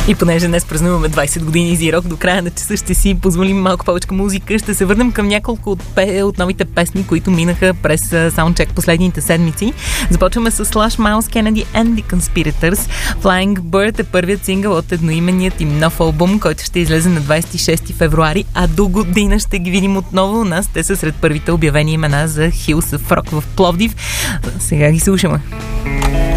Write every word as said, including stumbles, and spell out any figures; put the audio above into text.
И понеже днес празнуваме двайсет години Z Rock, до края на часа ще си позволим малко повече музика. Ще се върнем към няколко от, пе, от новите песни, които минаха през Soundcheck последните седмици. Започваме с Slash, Miles Kennedy and the Conspirators. Flying Bird е първият сингъл от едноименният им нов албум, който ще излезе на двайсет и шести февруари, а до година ще ги видим отново у нас. Те са сред първите обявени имена за Hills of Rock в Пловдив. Сега ги слушаме.